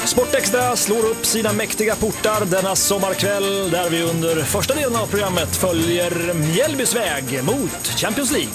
Sportextra slår upp sina mäktiga portar denna sommarkväll där vi under första delen av programmet följer Mjällbys väg mot Champions League.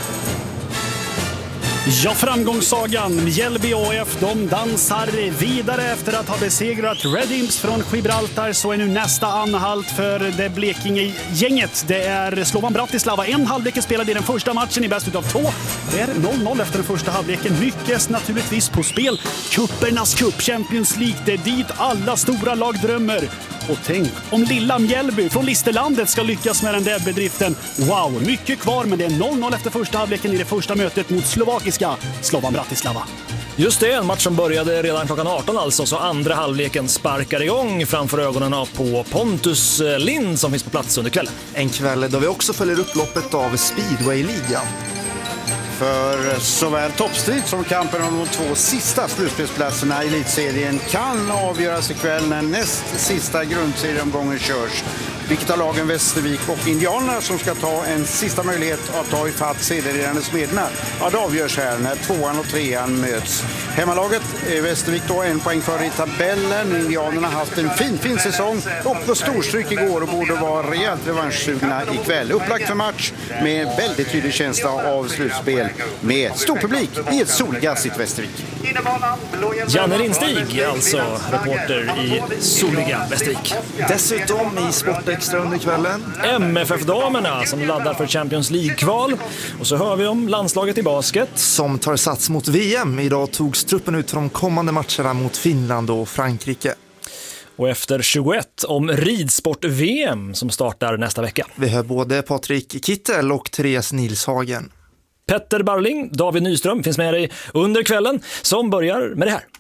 Ja, framgångssagan Mjällby AF, de dansar vidare efter att ha besegrat Red Imps från Gibraltar. Så är nu nästa anhalt för det Blekinge-gänget. Det är Slovan Bratislava. En halvlek spelad i den första matchen i bäst utav 2. Det är 0-0 efter den första halvleken. Mycket naturligtvis på spel. Kuppernas cup, Champions League, det är dit alla stora lag drömmer. Och tänk om lilla Mjällby från Listerlandet ska lyckas med den där bedriften. Wow, mycket kvar, men det är 0-0 efter första halvleken i det första mötet mot slovakiska Slovan Bratislava. Just det, en match som började redan klockan 18 alltså, så andra halvleken sparkar igång framför ögonen på Pontus Lind som finns på plats under kvällen. En kväll då vi också följer upp loppet av Speedway-ligan. För såväl toppstrid som kampen om de 2 sista slutspelsplatserna i elitserien kan avgöras ikväll när näst sista grundserieomgången körs. Vilket av lagen Västervik och Indianerna som ska ta en sista möjlighet att ta ifatt sedelledande Smedna. Ja, det avgörs här när 2:an och 3:an möts. Hemmalaget är Västervik då 1 poäng före i tabellen. Indianerna har haft en fin säsong och på storstryk igår och borde vara rejält revanschsugna ikväll. Upplagt för match med väldigt tydlig känsla av slutspel med stor publik i ett solgassigt Västervik. Janne Lindsteig, alltså reporter i soliga Västervik. Dessutom i Sportextra under kvällen MFF-damerna som laddar för Champions League-kval. Och så hör vi om landslaget i basket som tar sats mot VM. Idag togs truppen ut från kommande matcherna mot Finland och Frankrike. Och efter 21 om ridsport-VM som startar nästa vecka. Vi hör både Patrik Kittel och Therese Nilshagen. Petter Barling, David Nyström finns med dig under kvällen som börjar med det här.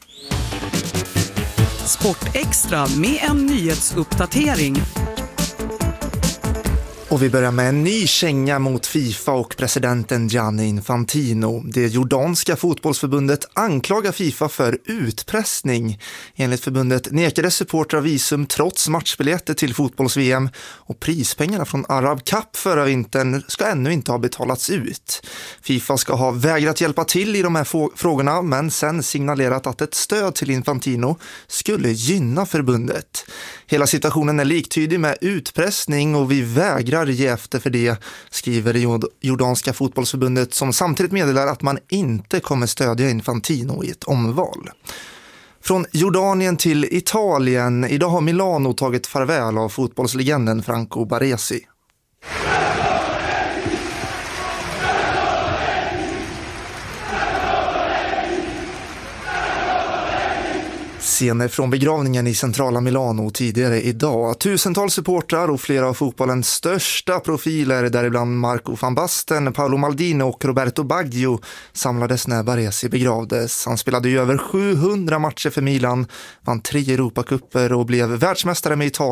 Sportextra med en nyhetsuppdatering. Och vi börjar med en ny känga mot FIFA och presidenten Gianni Infantino. Det jordanska fotbollsförbundet anklagar FIFA för utpressning. Enligt förbundet nekade supportrar visum trots matchbiljetter till fotbolls-VM och prispengarna från Arab Cup förra vintern ska ännu inte ha betalats ut. FIFA ska ha vägrat hjälpa till i de här frågorna men sen signalerat att ett stöd till Infantino skulle gynna förbundet. Hela situationen är liktydig med utpressning och vi vägrar ge efter för det, skriver det jordanska fotbollsförbundet som samtidigt meddelar att man inte kommer stödja Infantino i ett omval. Från Jordanien till Italien. Idag har Milano tagit farväl av fotbollslegenden Franco Baresi. Scener från begravningen i centrala Milano tidigare idag. Tusentals supportrar och flera av fotbollens största profiler, däribland Marco van Basten, Paolo Maldini och Roberto Baggio, samlades när Baresi begravdes. Han spelade ju över 700 matcher för Milan, vann 3 Europacuper och blev världsmästare med Italien